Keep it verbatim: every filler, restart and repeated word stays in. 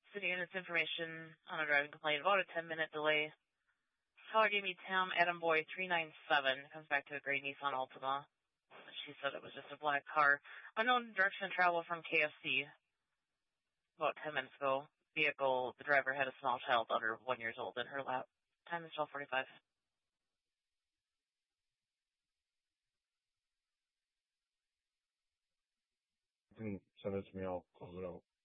City and its information on a driving complaint about a ten minute delay. Caller gave me Tam Adam Boy three nine seven. Comes back to a gray Nissan Altima. She said it was just a black car. Unknown direction of travel from K F C. About ten minutes ago. Vehicle, the driver had a small child under one years old in her lap. Time is twelve forty-five. You can send it to me, I'll close it out.